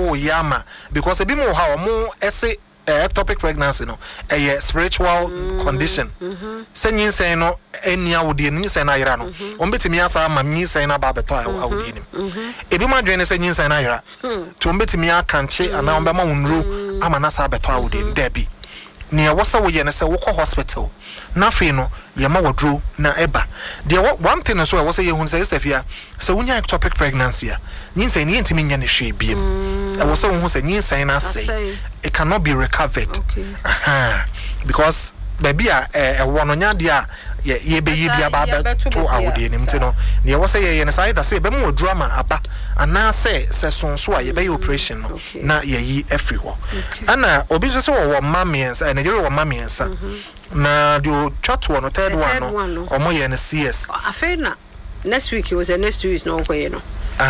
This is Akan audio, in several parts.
wo yama because ebi mo ha omo ese ectopic pregnancy no a spiritual condition say nyinsen no enia wo de nyinsen na yera no ombetimi asa ma nyinsen na ba beto awodi nim ebi ma dwen say nyinsen na yera to ombetimi akanche ana ombema wonro ama na sa beto awodi nim da bi ne wasa wo ye ne say wo kɔ hospital na fe no ye ma wodro na eba de one thing so wo say ye hun say Stefia say wonya ectopic pregnancy a nyinsen ne ntimi nya ne hwe biem I was saying who said nyinsen na say it cannot be recovered because baby a one onya dia ye be bia ba to awode nim tino ne wo say ye ne say that say be mo drama aba ana say sonso a ye be operation no na ye yi every ho ana obi so say wo mamiens na ye wo mamiens na do chat one third one no omo ye ne CS afena next week it was next 2 weeks no ko ye no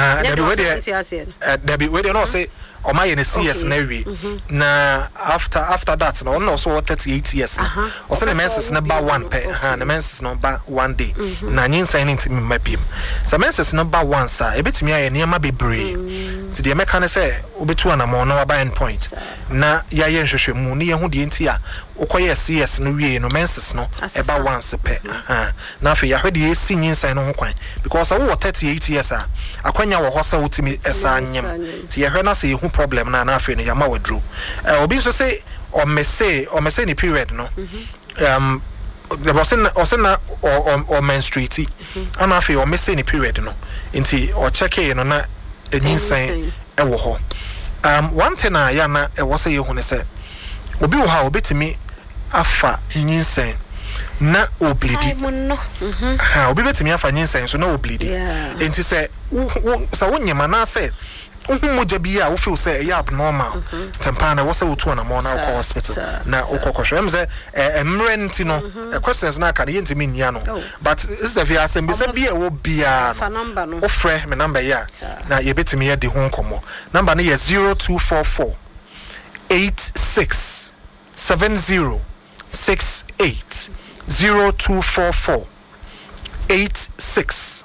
Debbie we don't say or my CS Navy na after that no also 38 years or say the menses number 1 per the menses number 1 day na nyinsa ni ntimi mapim so menses number 1 sir e betimi aye niam bebre ti de meka ne say obetu anamo na waba end point na ya ye nhwehwemu ne ye hu de nti a ukoye CS no wie no menses no eba once per na afi ya hwede ye si nyinsa no ho kwan because wo 38 years a akwanya wo hosa wutimi esa anyem ti ye hwe na say hu problem na afi no yama wadru obi so say o mese ni period no the person or menstruate and afi o mese ni period no nti o check e no na nyinsa e wo ho one thing ya na e wo say ye hu ne say obi wo ha obetimi afa nyinsen na oblidi obi betimi afa nyinsen so na oblidi enti say sa wonyema na say moja bia wo feel say ya abnormal tempa na wo say wo to na mo na ko hospital na okokosho em say emrenti no questions na ka ye ntimi nia no but this is the assembly say bia wo bia no wo frɛ me number ya na ye betimi ye de ho nkomo number no ye 0244 86 7068 0244 86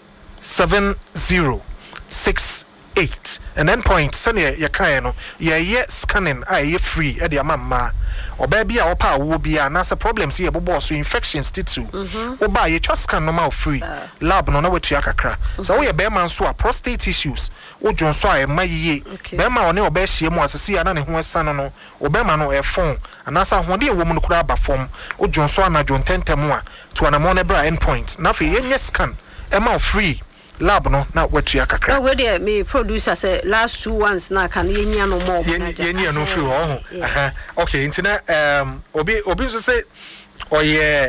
7068 and then point send your kind no ye scanning ye free e de amama oba bia opa wo bia na say problems here bobo so infections titu oba ye twa scan normal free lab no na wetu akakra so we be man so a prostate issues wo jonso a mayiye be ma one oba hie mu asese ana ne ho san no oba ma no e phone ana sa hode e wo mu no kura ba form wo jonso ana jontentem a to ana mo na bra end point na fe ye scan e ma free lab no na wetu akakra we dey me producer say last 2 ones na kan ye nya no more ye no free ho okay intina obi so say oye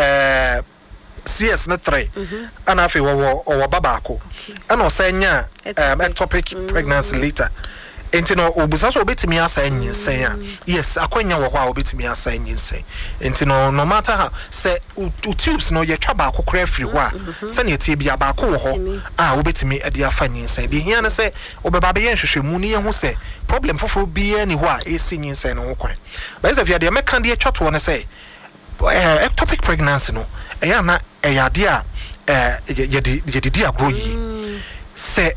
CS na 3 ana afi wo baba ko ana osanya ectopic pregnancy later entino obusa so obetimi asa nyinsen a yes akwanya wo ho a obetimi asa nyinsen entino no matter how say tubes no ye twa ba akokora free ho a se na etie bia ba ko wo ho a obetimi ade afa nyinsen de hia na say obeba be ye nhwehwemu ne ye ho say problem foforo bia ni ho a esi nyinsen no ho kwan ba is afia de meka de twato no say ectopic pregnancy no eya na eyade a ye di agro yi say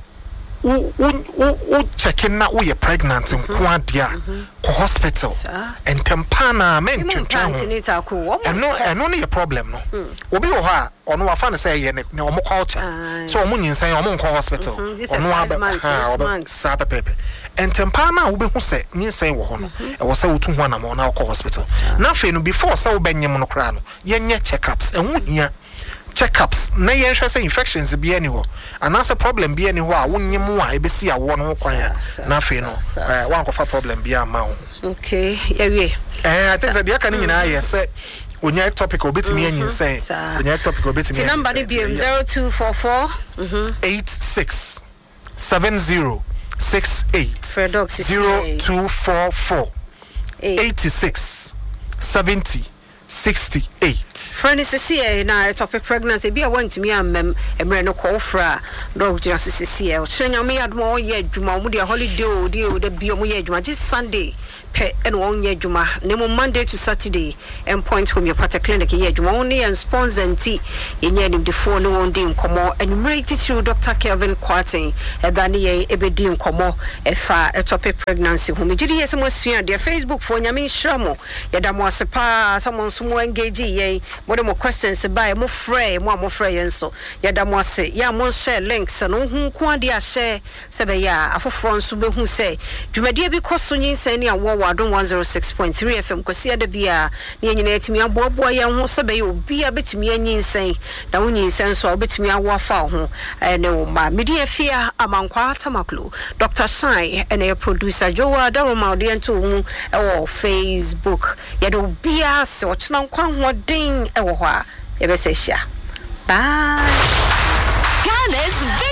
wo checking na wo ye pregnant nko dia ko hospital and tempana men twetwa eno ne ye problem no obi wo ha ono wa fa ne say ye ne omo culture so omo nyinsan omo nko hospital ono aba sa pepe and tempana wo be hu say nyinsan wo ho no e wo say wo tu ho na mo na ko hospital na fe no before say wo benyem no kra no ye nye checkups enhu hia checkups na ye hwe say infections be any ho anasa problem be any ho a wonyem a ebesi awo no kwan na fe no wan ko fa problem be ama ho okay yeah we I think that the aka ni nyina ye say onya ectopic obetimi anyinsen onya ectopic obetimi number the BM 0244 86 7068 0244 86 7068 friend is see na ectopic pregnancy be want to me emre no call fra dog just see o trenya me admo ye adwuma mo de holiday o de bi o mo ye adwuma just Sunday pe and one year juma nemo Monday to Saturday and point home your party clinic ye juma only and sponsor and tea in yen the phone no one dim como and rate through Dr. Kelvin Quarting Dani Ebedim como efa a topic pregnancy whom you did some their Facebook for Yamin Shramo Yadamo Sepa someone sumo engage ye more questions by more fray and so Yadamo say ya mon share links and whom quandia share Sebeya afo front sube who say Jumadia because Sunyin sending a war 106.3 FM Kosia de Bia near to me a boy and who Sebe be a bit me and yin saying that when you send so a bit me a war foul and my media fear among Quatamaklu Dr. Shine and a producer Joa Daromaudian to Facebook Yado Bias or Chnam Kwan ding a wa. Bye. Ghana's